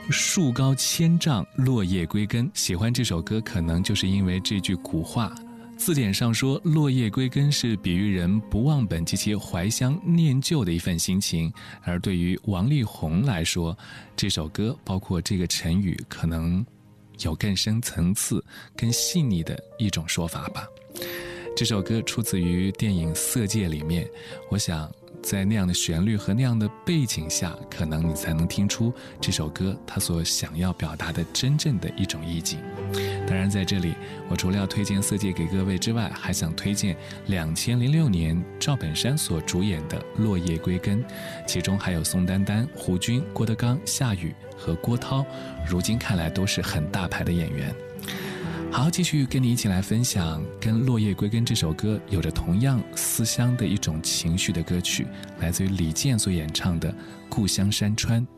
树高千丈，落叶归根。喜欢这首歌，可能就是因为这句古话。字典上说，落叶归根是比喻人不忘本及其怀乡念旧的一份心情。而对于王力宏来说，这首歌包括这个成语，可能有更深层次、更细腻的一种说法吧。这首歌出自于电影《色戒》里面，我想在那样的旋律和那样的背景下，可能你才能听出这首歌它所想要表达的真正的一种意境。当然在这里，我除了要推荐《色戒》给各位之外，还想推荐2006年赵本山所主演的《落叶归根》，其中还有宋丹丹、胡军、郭德纲、夏雨和郭涛，如今看来都是很大牌的演员。好，继续跟你一起来分享跟《落叶归根》这首歌有着同样思乡的一种情绪的歌曲，来自于李健所演唱的《故乡山川》。